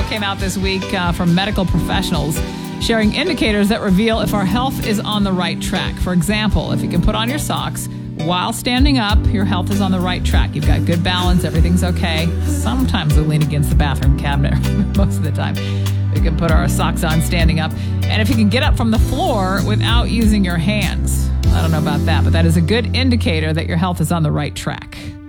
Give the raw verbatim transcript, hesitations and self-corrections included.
came out this week uh, from medical professionals sharing indicators that reveal if our health is on the right track. For example, if you can put on your socks while standing up, your health is on the right track. You've got good balance. Everything's okay. Sometimes we lean against the bathroom cabinet most of the time. We can put our socks on standing up. And if you can get up from the floor without using your hands, I don't know about that, but that is a good indicator that your health is on the right track.